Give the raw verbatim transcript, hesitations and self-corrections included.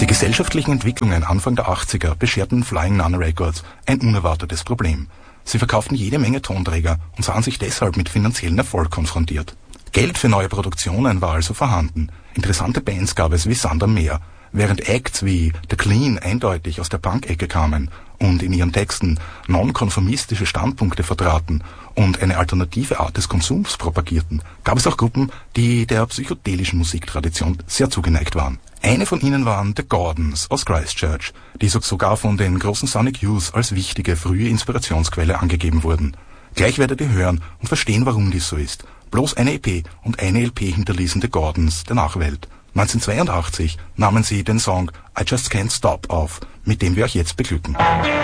Die gesellschaftlichen Entwicklungen Anfang der achtziger bescherten Flying Nun Records ein unerwartetes Problem. Sie verkauften jede Menge Tonträger und sahen sich deshalb mit finanziellen Erfolg konfrontiert. Geld für neue Produktionen war also vorhanden. Interessante Bands gab es wie Sand am Meer. Während Acts wie The Clean eindeutig aus der Punk-Ecke kamen und in ihren Texten nonkonformistische Standpunkte vertraten und eine alternative Art des Konsums propagierten, gab es auch Gruppen, die der psychedelischen Musiktradition sehr zugeneigt waren. Eine von ihnen waren The Gordons aus Christchurch, die sogar von den großen Sonic Youth als wichtige frühe Inspirationsquelle angegeben wurden. Gleich werdet ihr hören und verstehen, warum dies so ist. Bloß eine E P und eine L P hinterließen The Gordons der Nachwelt. neunzehnhundertzweiundachtzig nahmen sie den Song I Just Can't Stop auf, mit dem wir euch jetzt beglücken.